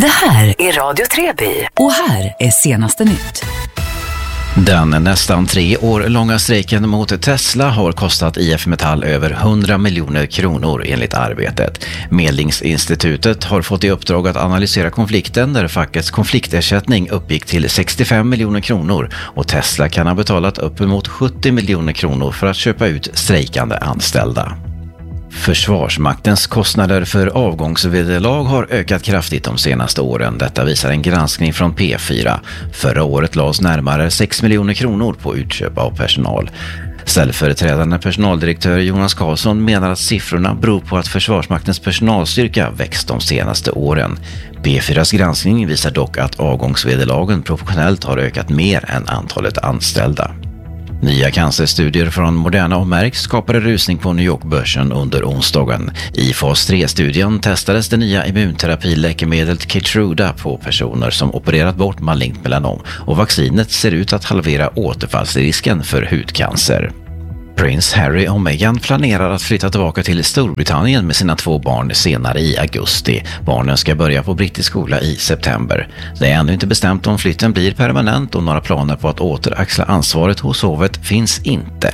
Det här är Radio Treby och här är senaste nytt. Den nästan 3 år långa strejken mot Tesla har kostat IF Metall över 100 miljoner kronor enligt Arbetet. Medlingsinstitutet har fått i uppdrag att analysera konflikten där fackets konfliktersättning uppgick till 65 miljoner kronor och Tesla kan ha betalat uppemot 70 miljoner kronor för att köpa ut strejkande anställda. Försvarsmaktens kostnader för avgångsvederlag har ökat kraftigt de senaste åren. Detta visar en granskning från P4. Förra året lades närmare 6 miljoner kronor på utköp av personal. Ställföreträdande personaldirektör Jonas Karlsson menar att siffrorna beror på att Försvarsmaktens personalstyrka växt de senaste åren. P4s granskning visar dock att avgångsvederlagen proportionellt har ökat mer än antalet anställda. Nya cancerstudier från Moderna och Merck skapade rusning på New York-börsen under onsdagen. I fas 3-studien testades det nya immunterapiläkemedlet Keytruda på personer som opererat bort malignt melanom och vaccinet ser ut att halvera återfallsrisken för hudcancer. Prins Harry och Meghan planerar att flytta tillbaka till Storbritannien med sina 2 barn senare i augusti. Barnen ska börja på brittisk skola i september. Det är ännu inte bestämt om flytten blir permanent och några planer på att återaxla ansvaret hos hovet finns inte.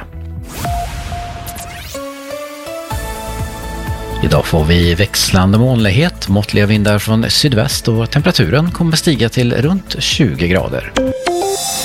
Idag får vi växlande molnighet, måttliga vindar från sydväst och temperaturen kommer stiga till runt 20 grader.